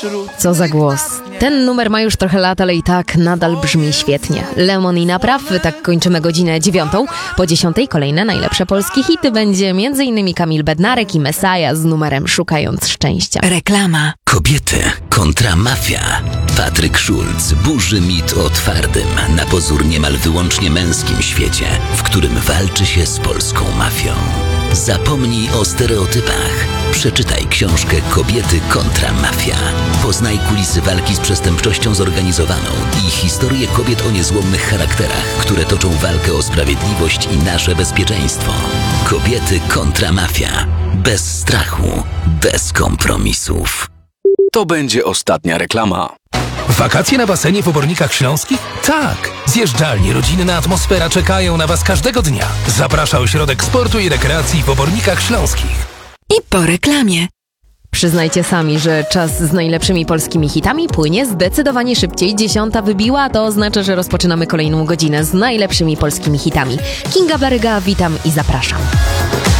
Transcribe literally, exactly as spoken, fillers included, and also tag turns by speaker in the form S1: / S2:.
S1: Co za głos. Ten numer ma już trochę lat, ale i tak nadal brzmi świetnie. Lemon i Napraw, tak kończymy godzinę dziewiątą. Po dziesiątej kolejne najlepsze polskie hity będzie m.in. Kamil Bednarek i Messiah z numerem Szukając Szczęścia.
S2: Reklama.
S3: Kobiety kontra mafia. Patryk Szulc burzy mit o twardym, na pozór niemal wyłącznie męskim świecie, w którym walczy się z polską mafią. Zapomnij o stereotypach. Przeczytaj książkę Kobiety kontra mafia. Poznaj kulisy walki z przestępczością zorganizowaną i historię kobiet o niezłomnych charakterach, które toczą walkę o sprawiedliwość i nasze bezpieczeństwo. Kobiety kontra mafia. Bez strachu, bez kompromisów.
S4: To będzie ostatnia reklama.
S5: Wakacje na basenie w Obornikach Śląskich? Tak! Zjeżdżalnie, rodzinna atmosfera czekają na Was każdego dnia. Zaprasza Ośrodek Sportu i Rekreacji w Obornikach Śląskich.
S2: I po reklamie.
S1: Przyznajcie sami, że czas z najlepszymi polskimi hitami płynie zdecydowanie szybciej. Dziesiąta wybiła, to oznacza, że rozpoczynamy kolejną godzinę z najlepszymi polskimi hitami. Kinga Baryga, witam i zapraszam.